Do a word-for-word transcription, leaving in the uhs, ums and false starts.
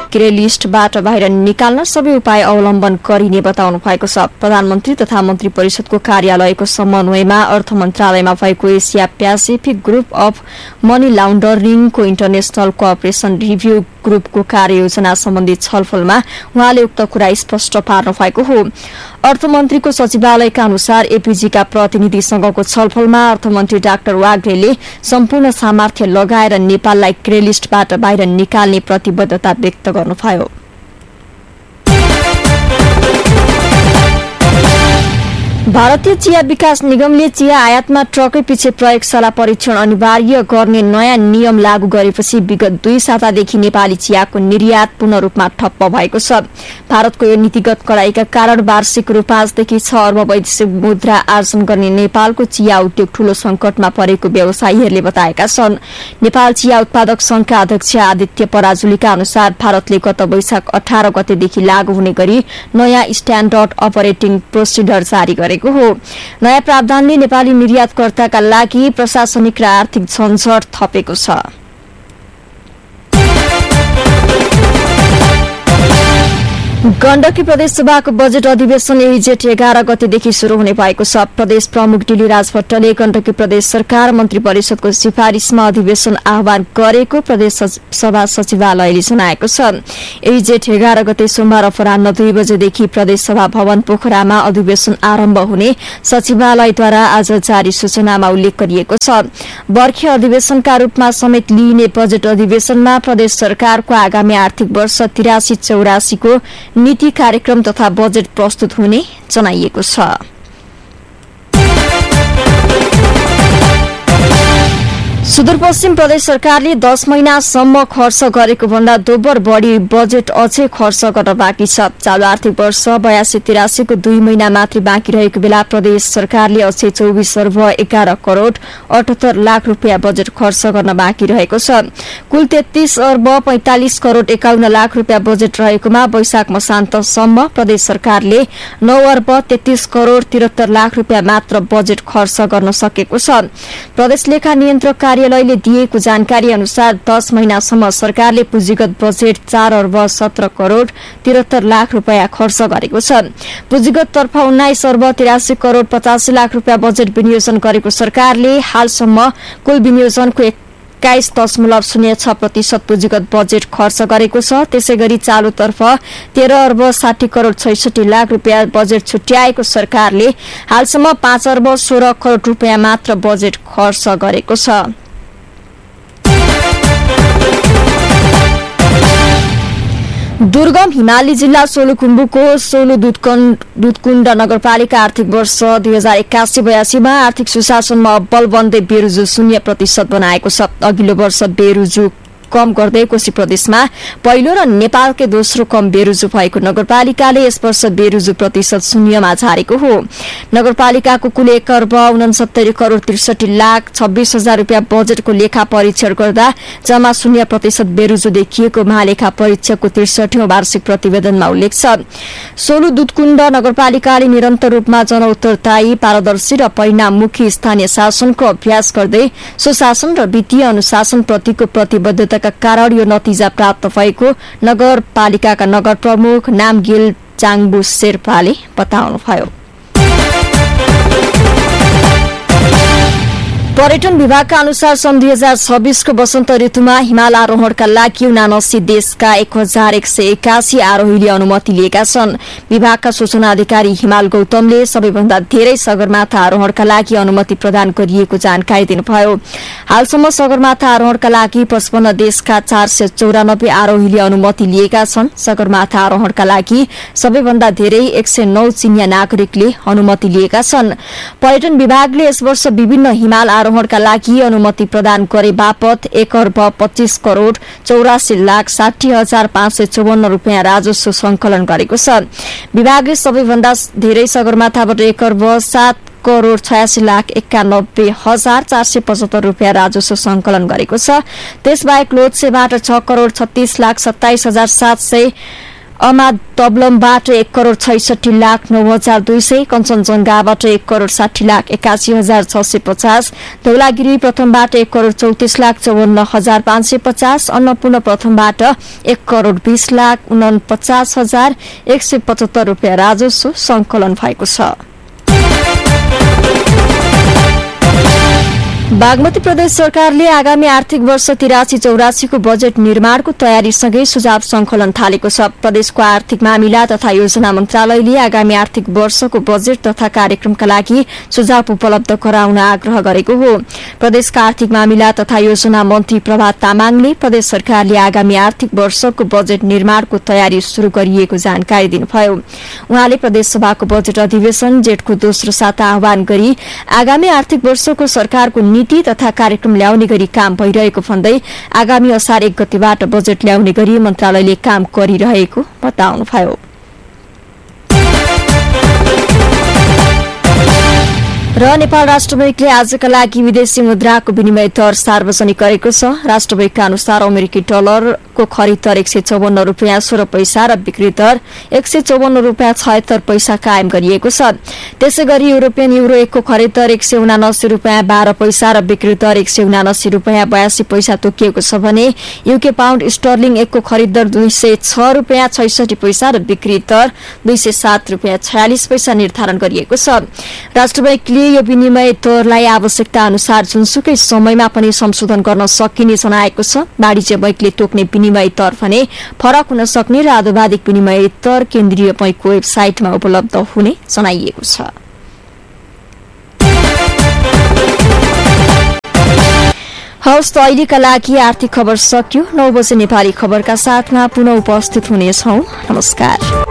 Grey लिस्टबाट बाहिर निकाल्न सबै उपाय अवलम्बन गरिने बताउनु भएको छ। प्रधानमन्त्री तथा मन्त्री परिषदको कार्यालयको समन्वयमा अर्थ मन्त्रालयमा भएको Asia Pacific group of money लाउन्डरिङको international cooperation review ग्रुपको कार्ययोजना सम्बन्धी छलफलमा उहाँले उक्त कुरा स्पष्ट पार्नु भएको हो। अर्थमन्त्रीको सचिवालयका अनुसार एपीजीका प्रतिनिधिसँगको छलफलमा अर्थमन्त्री डाक्टर वाग्रेले सम्पूर्ण सामर्थ्य लगाएर नेपाललाई ग्रे लिस्टबाट बाहिर निकाल्ने प्रतिबद्धता व्यक्त गर्नुभयो। भारतीय चिया विकास निगमले चिया आयातमा ट्रकै पछि प्रयोगशाला परीक्षण अनिवार्य गर्ने नयाँ नियम लागू गरेपछि विगत दुई सातादेखि नेपाली चियाको निर्यात पूर्ण रूपमा ठप्प भएको छ। भारतको यो नीतिगत कडाईका कारण वार्षिक रु पाँचदेखि छ अर्ब वैदेशिक मुद्रा आर्जन गर्ने नेपालको चिया उद्योग ठूलो संकटमा परेको व्यवसायीहरूले बताएका छन्। नेपाल चिया उत्पादक संघका अध्यक्ष आदित्य पराजुलीका अनुसार भारतले गत वैशाख अठार गतेदेखि लागू हुने गरी नयाँ स्ट्याण्डर्ड अपरेटिङ प्रोसिडर जारी गरेको हो। नयाँ प्रावधानले नेपाली निर्यातकर्ताका लागि प्रशासनिक र आर्थिक झन्झट थपेको छ। गण्डकी प्रदेशसभाको बजेट अधिवेशन यही जेठ एघार गतेदेखि शुरू हुने भएको छ। प्रदेश प्रमुख डिली राजभट्टले गण्डकी प्रदेश सरकार मन्त्री परिषदको सिफारिशमा अधिवेशन आह्वान गरेको प्रदेश सभा सचिवालयले जनाएको छ। यही जेठ एघार गते सोमबार अपराह्न दुई बजेदेखि प्रदेश सभा भवन पोखरामा अधिवेशन आरम्भ हुने सचिवालयद्वारा आज जारी सूचनामा उल्लेख गरिएको छ। बर्खे अधिवेशनका रूपमा समेत लिइने बजेट अधिवेशनमा प्रदेश सरकारको आगामी आर्थिक वर्ष तिरासी चौरासीको नीति कार्यक्रम तथा बजेट प्रस्तुत हुने जनाइएको छ। सुदूरपश्चिम प्रदेश सरकारले दस महिनासम्म खर्च गरेको भन्दा दोब्बर बढ़ी बजेट अझै खर्च गर्न बाँकी छ। चालू आर्थिक वर्ष बयासी तिरासीको दुई महिना मात्रै बाँकी रहेको बेला प्रदेश सरकारले अझै चौबिस अर्ब एघार करोड़ अठहत्तर लाख रूपियाँ बजेट खर्च गर्न बाँकी रहेको छ। कुल तेत्तीस अर्ब पैंतालिस करोड़ एकाउन्न लाख रूपियाँ बजेट रहेकोमा वैशाख मसान्तसम्म प्रदेश सरकारले नौ अर्ब तेत्तीस करोड़ तिहत्तर लाख रूपियाँ मात्र बजेट खर्च गर्न सकेको छ। प्रदेश लेखा नियन्त्रक कार्यालयले दिएको जानकारी अनुसार दस महिनासम्म सरकारले पुँजीगत बजेट चार अर्ब सत्र करोड़ तिहत्तर लाख रूपियाँ खर्च गरेको छ। पुँजीगत तर्फ उन्नाइस अर्ब तिरासी करोड़ पचासी लाख रूपियाँ बजेट विनियोजन गरेको सरकारले हालसम्म कुल विनियोजनको एक्काइस दशमलव शून्य छ प्रतिशत पुँजीगत बजेट खर्च गरेको छ। त्यसै गरी चालूतर्फ तेह्र अर्ब साठी करोड़ छैसठी लाख रूपियाँ बजेट छुट्याएको सरकारले हालसम्म पाँच अर्ब सोह्र करोड़ रूपियाँ मात्र बजेट खर्च गरेको छ। दुर्गम हिमाली जिल्ला सोलुखुम्बुको सोलु दुधकुण्ड नगरपालिका आर्थिक वर्ष दुई हजार एक्कासी बयासीमा आर्थिक सुशासनमा अब्बल बन्दै बेरुजु शून्य प्रतिशत बनाएको छ। अघिल्लो वर्ष बेरुजु कम गर्दै कोशी प्रदेशमा पहिलो र नेपालकै दोस्रो कम बेरुजु भएको नगरपालिकाले यस वर्ष बेरुजु प्रतिशत शून्यमा झारेको हो। नगरपालिकाको कुल एक अर्ब उनसत्तरी करोड़ त्रिसठी लाख छब्बीस हजार रूपियाँ बजेटको लेखा परीक्षण गर्दा जम्मा शून्य प्रतिशत बेरुजु देखिएको महालेखा परीक्षकको त्रिसठौं वार्षिक प्रतिवेदनमा उल्लेख छ। सोलु दुधकुण्ड नगरपालिकाले निरन्तर रूपमा जनउत्तरदायी पारदर्शी र परिणाममुखी स्थानीय शासनको अभ्यास गर्दै सुशासन र वित्तीय अनुशासन प्रतिको प्रतिबद्धता का कारण यो नतिजा प्राप्त भएको नगरपालिकाका नगर प्रमुख नामगेल चाङबु शेर्पाले बताउनुभयो। पर्यटन विभागका अनुसार सन् दुई हजार छब्बीसको वसन्त ऋतुमा हिमाल आरोहणका लागि उनासी देशका एक हजार एक सय एकासी आरोहीले अनुमति लिएका छन्। विभागका सूचना अधिकारी हिमाल गौतमले सबैभन्दा धेरै सगरमाथा आरोहणका लागि अनुमति प्रदान गरिएको जानकारी दिनुभयो। हालसम्म सगरमाथा आरोहणका लागि पचपन्न देशका चार सय चौरानब्बे आरोहीले अनुमति लिएका छन्। सगरमाथा आरोहणका लागि सबैभन्दा धेरै एक सय नौ चिनिया नागरिकले अनुमति लिएका छन्। पर्यटन विभागले यस वर्ष विभिन्न हिमाल आरोहणका लागि अनुमति प्रदान गरे बापत एक अर्ब पच्चीस करोड़ चौरासी लाख साठी हजार पाँच सय चौवन्न रूपियाँ राजस्व संकलन गरेको छ। विभागले सबैभन्दा धेरै सगरमाथाबाट एक अर्ब सात करोड़ छयासी लाख एकानब्बे हजार चार सय पचहत्तर रूपियाँ राजस्व संकलन गरेको छ। त्यसबाहेक लोछेबाट छ करोड़ छत्तीस लाख सत्ताइस हजार सात सय अमा तबलमबाट एक करोड़ छैसठी लाख नौ हजार दुई सय, कञ्चनजंघाबाट एक करोड़ साठी लाख एकासी हजार छ सय पचास, धौलागिरी प्रथमबाट एक करोड़ चौतिस लाख चौवन्न हजार पाँच सय पचास, अन्नपूर्ण प्रथमबाट एक करोड़ बीस लाख उनपचास हजार एक सय पचहत्तर रुपियाँ राजस्व संकलन भएको छ। बागमती प्रदेश सरकारले आगामी आर्थिक वर्ष तिरासी चौरासीको बजेट निर्माणको तयारीसँगै सुझाव संकलन थालेको छ। प्रदेशको आर्थिक मामिला तथा योजना मन्त्रालयले आगामी आर्थिक वर्षको बजेट तथा कार्यक्रमका लागि सुझाव उपलब्ध गराउन आग्रह गरेको हो। प्रदेशका आर्थिक मामिला तथा योजना मन्त्री प्रभात तामाङले प्रदेश सरकारले आगामी आर्थिक वर्षको बजेट निर्माणको तयारी शुरू गरिएको जानकारी दिनुभयो। उहाँले प्रदेशसभाको बजेट अधिवेशन जेठको दोस्रो साता आह्वान गरी आगामी आर्थिक वर्षको सरकारको नीति तथा कार्यक्रम ल्याउने गरी काम भइरहेको भन्दै आगामी असार एक गतेबाट बजेट ल्याउने गरी मन्त्रालयले काम गरिरहेको बताउनुभयो। र नेपाल राष्ट्र बैंकले आजका लागि विदेशी मुद्राको विनिमय दर सार्वजनिक गरेको छ। राष्ट्र बैंकका अनुसार अमेरिकी डलरको खरिद दर एक सय चौवन्न रुपियाँ सोह्र पैसा र बिक्री दर एक सय चौवन्न रुपियाँ छयत्तर पैसा कायम गरिएको छ। त्यसै गरी युरोपियन युरो एकको खरिद दर एक सय उनासी रुपियाँ बाह्र पैसा र बिक्री दर एक सय उनासी रुपियाँ बयासी पैसा तोकिएको छ भने युके पाउण्ड स्टर्लिङ एकको खरिद दर दुई सय छ रुपियाँ छैसठी पैसा र बिक्री दर दुई सय सात रुपियाँ छयालिस पैसा निर्धारण गरिएको छ। राष्ट्र बैंकले यो विनिमय दरलाई आवश्यकता अनुसार जुनसुकै समयमा पनि संशोधन गर्न सकिने जनाएको छ। वाणिज्य बैंकले तोक्ने विनिमय दर भने फरक हुन सक्ने र आधुवाधिक विनिमय दर केन्द्रीय बैंकको वेबसाइटमा उपलब्ध हुने जनाइएको छ। हवस् त अहिलेका लागि आर्थिक खबर सकियो। नौ बजे नेपाली खबरका साथमा पुनः उपस्थित हुनेछौं। नमस्कार।